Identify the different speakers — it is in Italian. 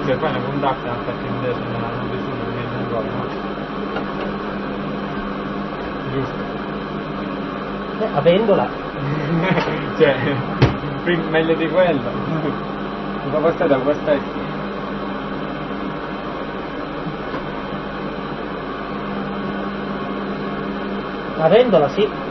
Speaker 1: se fai una puntata attacchi in destra nella 91 non viene uguale, no? Giusto.
Speaker 2: Avendola.
Speaker 1: Cioè, meglio di quello. Mi fa passare da questa e
Speaker 2: Avendola, sì.